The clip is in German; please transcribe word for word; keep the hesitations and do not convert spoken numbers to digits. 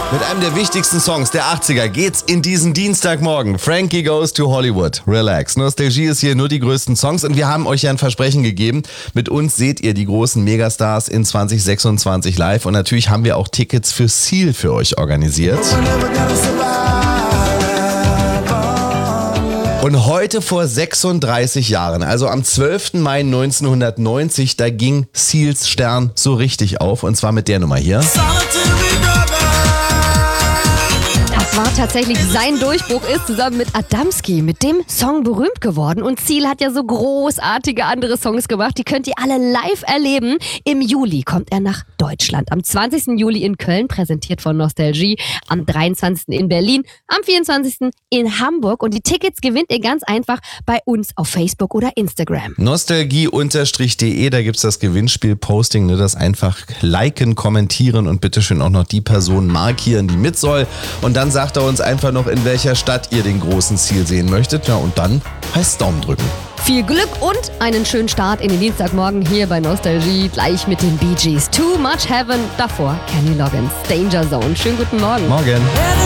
Mit einem der wichtigsten Songs der achtziger geht's in diesen Dienstagmorgen. Frankie Goes to Hollywood. Relax. Nostalgie ist hier nur die größten Songs und wir haben euch ja ein Versprechen gegeben. Mit uns seht ihr die großen Megastars in zwanzig sechsundzwanzig live und natürlich haben wir auch Tickets für Seal für euch organisiert. Und heute vor sechsunddreißig Jahren, also am zwölften Mai neunzehnhundertneunzig, da ging Seals Stern so richtig auf und zwar mit der Nummer hier. Das war tatsächlich sein Durchbruch, ist zusammen mit Adamski mit dem Song berühmt geworden. Und Seal hat ja so großartige andere Songs gemacht, die könnt ihr alle live erleben. Im Juli kommt er nach Deutschland. Am zwanzigsten Juli in Köln, präsentiert von Nostalgie. Am dreiundzwanzigsten in Berlin. Am vierundzwanzigsten in Hamburg. Und die Tickets gewinnt ihr ganz einfach bei uns auf Facebook oder Instagram. Nostalgie-de, da gibt's das Gewinnspiel-Posting, ne, das einfach liken, kommentieren und bitteschön auch noch die Person markieren, die mit soll. Und dann sagt er uns einfach noch, in welcher Stadt ihr den großen Seal sehen möchtet. Ja, und dann heißt Daumen drücken. Viel Glück und einen schönen Start in den Dienstagmorgen hier bei Nostalgie. Gleich mit den Bee Gees. Too Much Heaven. Davor Kenny Loggins. Danger Zone. Schönen guten Morgen. Morgen.